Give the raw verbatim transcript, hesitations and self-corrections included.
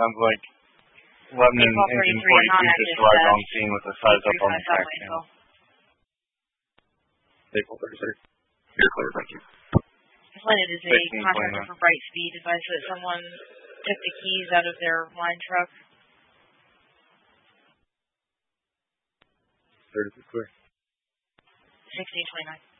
sounds like eleven and engine forty-two just arrived on scene with a size up on the track now. April thirty-six. You're clear, thank you. Landed is a contractor for Brightspeed. Advised that someone took the keys out of their line truck. thirty-six clear. sixteen twenty-nine.